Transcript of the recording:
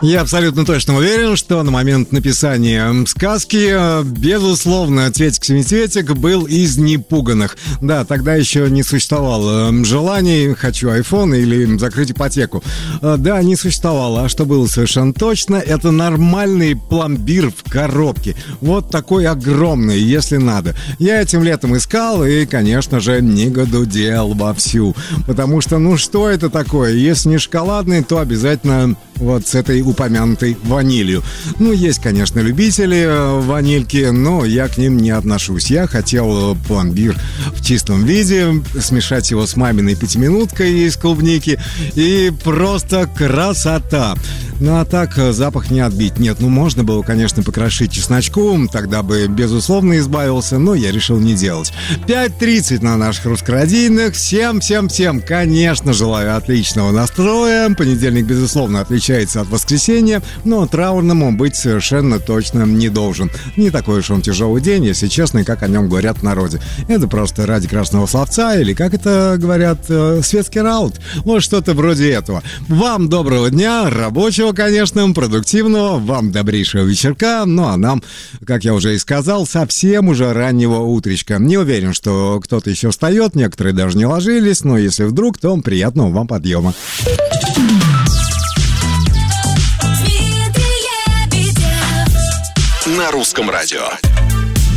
Я абсолютно точно уверен, что на момент написания сказки, безусловно, Цветик-семицветик был из непуганых. Да, тогда еще не существовало желаний «хочу iPhone» или «закрыть ипотеку». Да, не существовало. А что было совершенно точно, это нормальный пломбир в коробке. Вот такой огромный, если надо. Я этим летом искал и, конечно же, негодудел вовсю. Потому что, ну что это такое? Если не шоколадный, то обязательно вот с этой упомянутой ванилью. Ну, есть, конечно, любители ванильки, но я к ним не отношусь. Я хотел пломбир в чистом виде, смешать его с маминой пятиминуткой из клубники, и просто красота. Ну, а так запах не отбить. Нет, ну, можно было, конечно, покрошить чесночком, тогда бы, безусловно, избавился, но я решил не делать. 5:30 на наших русскородийных. Всем, конечно, желаю отличного настроя. Понедельник, безусловно, отличается от воскресенья, но траурному быть совершенно точно не должен. Не такой уж он тяжелый день, если честно, как о нем говорят в народе. Это просто ради красного словца, или, как это говорят, светский раут. Вот что-то вроде этого. Вам доброго дня, рабочего, конечно, продуктивного, вам добрейшего вечерка, ну а нам, как я уже и сказал, совсем уже раннего утречка. Не уверен, что кто-то еще встает, некоторые даже не ложились, но если вдруг, то приятного вам подъема. На русском радио.